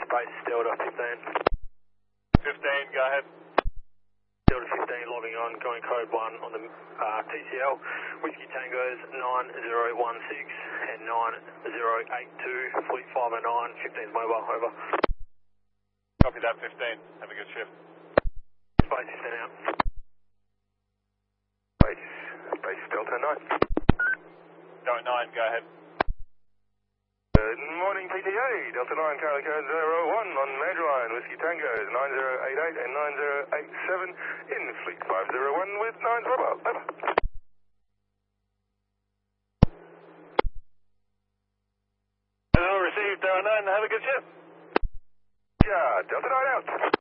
Space Delta 15. 15, go ahead. Delta 15 logging on, going code 1 on the TCL. Whiskey Tangos 9016 and 9082, fleet 509, 15's mobile, over. Copy that, 15. Have a good shift. Space 15 out. Space Delta 9. Delta 9, go ahead. Good morning, PTA. Delta 9, Charlie Code 01 on major line, Whiskey Tangos 9088 and 9087 in fleet 501 with 9's mobile, over. Hello, received Delta 9, have a good shift. Yeah, Delta 9 out.